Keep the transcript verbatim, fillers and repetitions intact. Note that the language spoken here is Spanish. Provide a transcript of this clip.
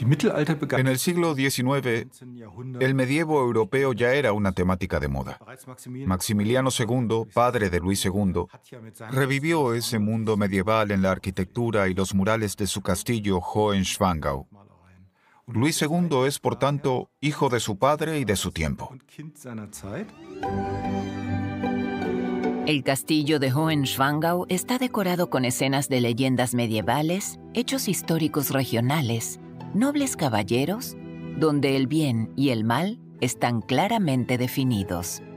En el siglo diecinueve, el medievo europeo ya era una temática de moda. Maximiliano segundo, padre de Luis segundo, revivió ese mundo medieval en la arquitectura y los murales de su castillo Hohenschwangau. Luis segundo es, por tanto, hijo de su padre y de su tiempo. El castillo de Hohenschwangau está decorado con escenas de leyendas medievales, hechos históricos regionales, nobles caballeros, donde el bien y el mal están claramente definidos.